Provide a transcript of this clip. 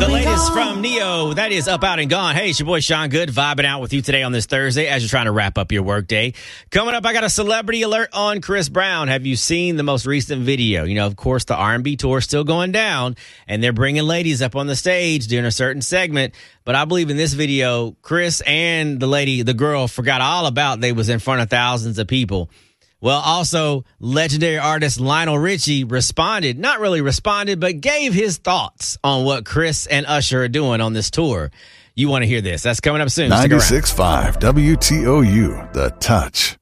The latest from Neo, that is Up, Out, and Gone. Hey, it's your boy Sean Good, vibing out with you today on this Thursday as you're trying to wrap up your workday. Coming up, I got a celebrity alert on Chris Brown. Have you seen the most recent video? You know, of course, the R&B tour is still going down, and they're bringing ladies up on the stage during a certain segment. But I believe in this video, Chris and the girl, forgot all about they was in front of thousands of people. Well, also, legendary artist Lionel Richie not really responded, but gave his thoughts on what Chris and Usher are doing on this tour. You want to hear this. That's coming up soon. 96.5 WTOU, The Touch.